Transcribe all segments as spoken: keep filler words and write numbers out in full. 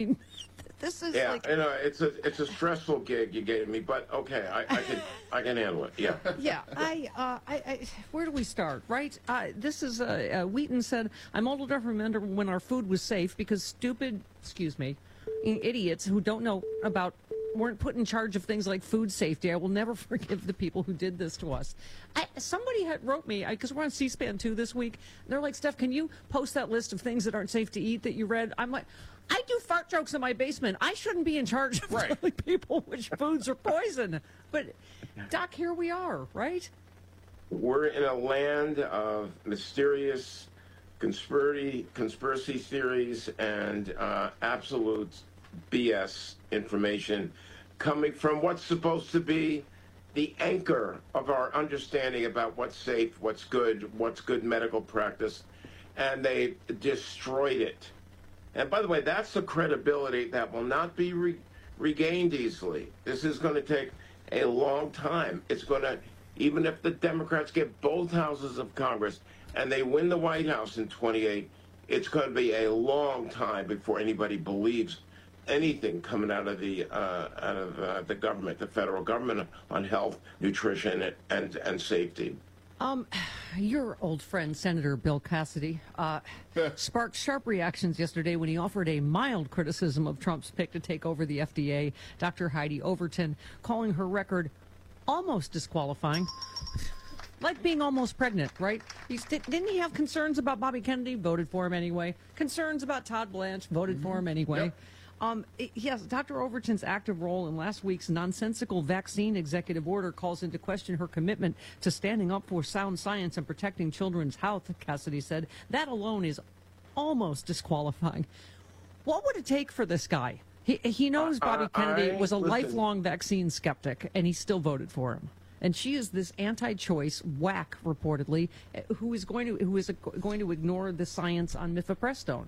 This is yeah, like, you know, it's a it's a stressful gig you gave me, but okay, I, I can I can handle it. Yeah. yeah. I, uh, I, I, where do we start? Right. Uh, this is uh, uh, Wheaton said, "I'm old enough to remember when our food was safe because stupid, excuse me, idiots who don't know about weren't put in charge of things like food safety. I will never forgive the people who did this to us." I, somebody had wrote me, because we're on C-SPAN two this week. They're like, "Steph, can you post that list of things that aren't safe to eat that you read?" I'm like, I do fart jokes in my basement. I shouldn't be in charge of right. telling people which foods are poison. But, Doc, here we are, right? We're in a land of mysterious conspiracy, conspiracy theories and uh, absolute B S information coming from what's supposed to be the anchor of our understanding about what's safe, what's good, what's good medical practice, and they destroyed it. And by the way, that's the credibility that will not be re- regained easily. This is going to take a long time. It's going to, even if the Democrats get both houses of Congress and they win the White House in twenty-eight, it's going to be a long time before anybody believes anything coming out of the uh, out of uh, the government, the federal government, on health, nutrition, and and, and safety. Um, your old friend, Senator Bill Cassidy, uh, sparked sharp reactions yesterday when he offered a mild criticism of Trump's pick to take over the F D A, Doctor Heidi Overton, calling her record almost disqualifying. Like being almost pregnant, right? He's, didn't he have concerns about Bobby Kennedy? Voted for him anyway. Concerns about Todd Blanche? Voted mm-hmm. for him anyway. Yep. Um, yes, Doctor Overton's active role in last week's nonsensical vaccine executive order calls into question her commitment to standing up for sound science and protecting children's health, Cassidy said. That alone is almost disqualifying. What would it take for this guy? He, he knows Bobby uh, Kennedy I, was a listen. lifelong vaccine skeptic, and he still voted for him. And she is this anti-choice whack, reportedly, who is going to who is going to ignore the science on mifepristone.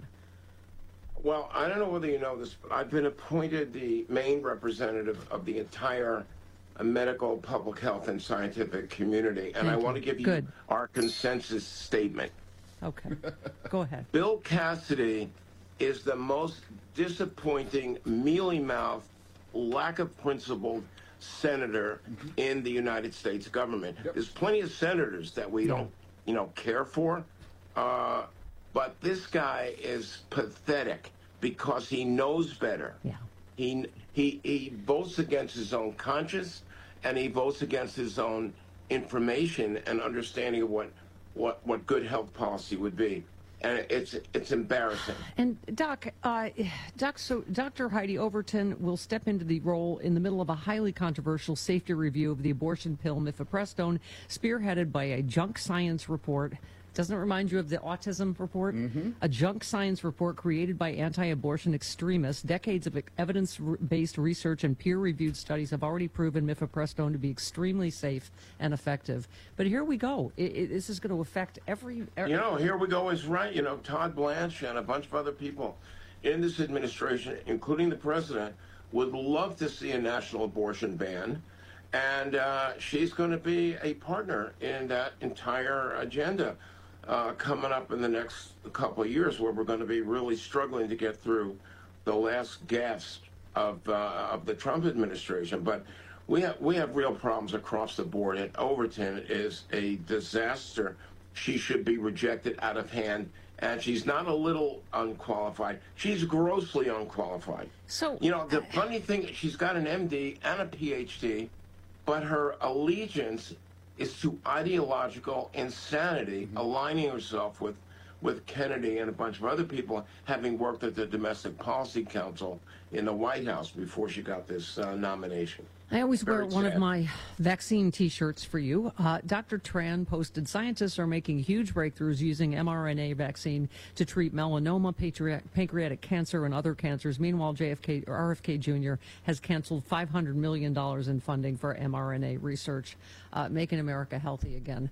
Well, I don't know whether you know this, but I've been appointed the main representative of the entire uh, medical, public health, and scientific community, and Thank I want to give you Good. our consensus statement. Okay, go ahead. Bill Cassidy is the most disappointing, mealy-mouthed, lack of principle senator mm-hmm. in the United States government. Yep. There's plenty of senators that we yeah. don't, you know, care for. Uh, But this guy is pathetic because he knows better. Yeah. He he he votes against his own conscience, and he votes against his own information and understanding of what what what good health policy would be. And it's it's embarrassing. And Doc, uh, Doc, so Doctor Heidi Overton will step into the role in the middle of a highly controversial safety review of the abortion pill mifepristone, spearheaded by a junk science report. Doesn't it remind you of the autism report? Mm-hmm. A junk science report created by anti-abortion extremists. Decades of evidence-based research and peer-reviewed studies have already proven mifepristone to be extremely safe and effective. But here we go. It, it, this is going to affect every, every... You know, here we go is right. You know, Todd Blanche and a bunch of other people in this administration, including the president, would love to see a national abortion ban. And uh, she's going to be a partner in that entire agenda. Uh, coming up in the next couple of years, where we're going to be really struggling to get through the last gasp of uh, of the Trump administration. But we have we have real problems across the board, and Overton is a disaster. She should be rejected out of hand, and she's not a little unqualified. She's grossly unqualified. So you know, the funny thing, she's got an M D and a P H D, but her allegiance is to ideological insanity, mm-hmm. aligning herself with, with Kennedy and a bunch of other people, having worked at the Domestic Policy Council in the White House before she got this uh, nomination. I always Very wear one sad. of my vaccine T-shirts for you. Uh, Doctor Tran posted, scientists are making huge breakthroughs using mRNA vaccine to treat melanoma, pancreatic, pancreatic cancer, and other cancers. Meanwhile, J F K, or R F K Junior has canceled five hundred million dollars in funding for mRNA research, uh, making America healthy again.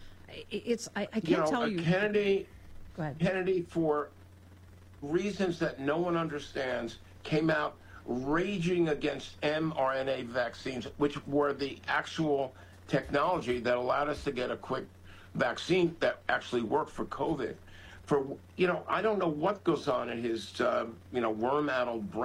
It's I, I can't you know, tell you. Kennedy, Go ahead. Kennedy, for reasons that no one understands, came out raging against mRNA vaccines, which were the actual technology that allowed us to get a quick vaccine that actually worked for COVID. for, you know, I don't know what goes on in his, uh, you know, worm-addled brain.